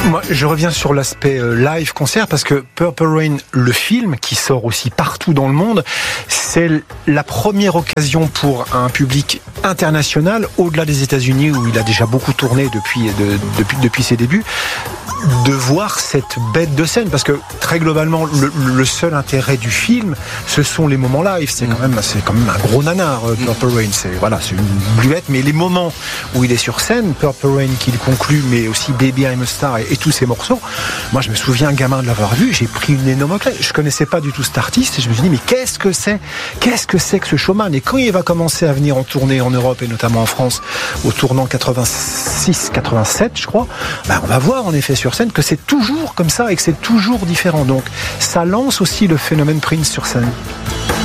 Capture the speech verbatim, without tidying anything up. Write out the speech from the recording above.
Moi, je reviens sur l'aspect live concert parce que Purple Rain, le film qui sort aussi partout dans le monde, c'est la première occasion pour un public international, au-delà des États-Unis où il a déjà beaucoup tourné depuis, de, depuis, depuis ses débuts, de voir cette bête de scène, parce que très globalement le, le seul intérêt du film ce sont les moments live. C'est quand même, c'est quand même un gros nanar, Purple Rain, c'est, voilà, c'est une bluette, mais les moments où il est sur scène, Purple Rain qui le conclut, mais aussi Baby I'm a Star et, et tous ces morceaux, moi je me souviens gamin de l'avoir vu, j'ai pris une énorme claque. Je connaissais pas du tout cet artiste et je me suis dit mais qu'est-ce que c'est qu'est-ce que c'est que ce showman. Et quand il va commencer à venir en tournée en Europe et notamment en France au tournant quatre-vingt-six quatre-vingt-sept je crois, ben on va voir en effet sur scène que c'est toujours comme ça et que c'est toujours différent. Donc ça lance aussi le phénomène Prince sur scène.